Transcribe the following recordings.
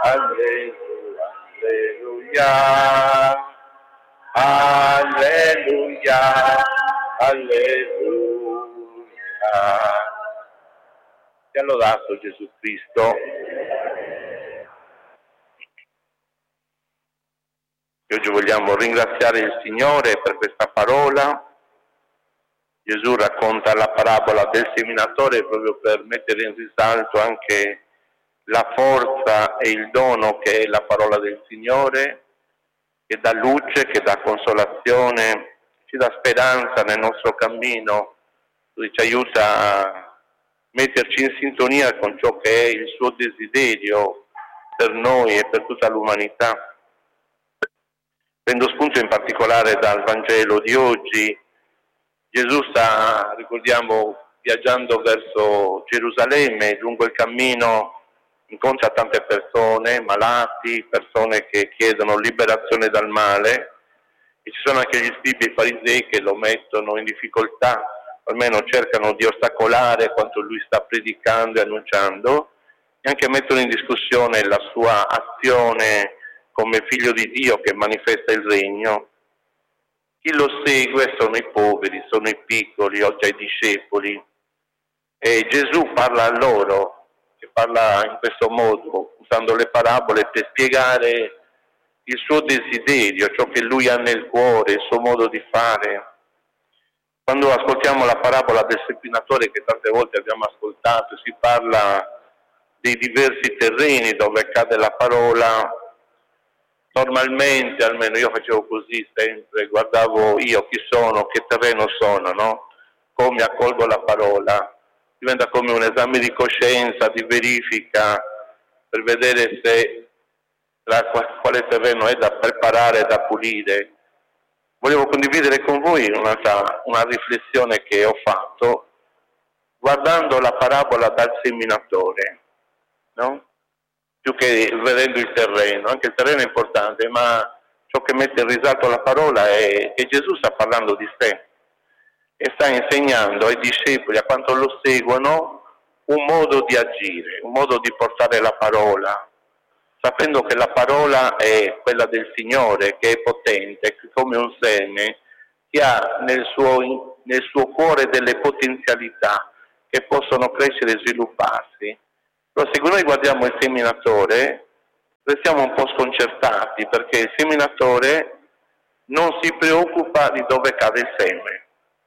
Alleluia, alleluia, alleluia. Sia lodato Gesù Cristo. Oggi vogliamo ringraziare il Signore per questa parola. Gesù racconta la parabola del seminatore proprio per mettere in risalto anche la forza e il dono che è la parola del Signore, che dà luce, che dà consolazione, ci dà speranza nel nostro cammino, ci aiuta a metterci in sintonia con ciò che è il suo desiderio per noi e per tutta l'umanità. Prendo spunto in particolare dal Vangelo di oggi. Gesù sta, ricordiamo, viaggiando verso Gerusalemme, lungo il cammino incontra tante persone, malati, persone che chiedono liberazione dal male, e ci sono anche gli scribi e farisei che lo mettono in difficoltà, almeno cercano di ostacolare quanto lui sta predicando e annunciando, e anche mettono in discussione la sua azione come figlio di Dio che manifesta il regno. Chi lo segue sono i poveri, sono i piccoli, oggi ai discepoli. E Gesù parla a loro, che parla in questo modo, usando le parabole per spiegare il suo desiderio, ciò che lui ha nel cuore, il suo modo di fare. Quando ascoltiamo la parabola del seminatore, che tante volte abbiamo ascoltato, si parla dei diversi terreni dove cade la parola. Normalmente, almeno io facevo così sempre, guardavo io chi sono, che terreno sono, no? Come accolgo la parola. Diventa come un esame di coscienza, di verifica, per vedere se quale terreno è da preparare, da pulire. Volevo condividere con voi una riflessione che ho fatto guardando la parabola dal seminatore, no? Più che vedendo il terreno, anche il terreno è importante, ma ciò che mette in risalto la parola è che Gesù sta parlando di sé e sta insegnando ai discepoli, a quanto lo seguono, un modo di agire, un modo di portare la parola, sapendo che la parola è quella del Signore, che è potente, come un seme, che ha nel suo cuore delle potenzialità che possono crescere e svilupparsi. Però se noi guardiamo il seminatore, restiamo un po' sconcertati, perché il seminatore non si preoccupa di dove cade il seme.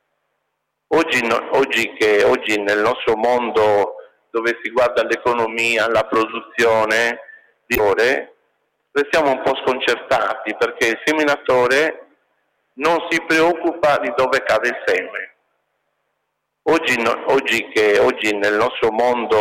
Oggi nel nostro mondo, dove si guarda l'economia, la produzione, restiamo un po' sconcertati, perché il seminatore non si preoccupa di dove cade il seme. Oggi nel nostro mondo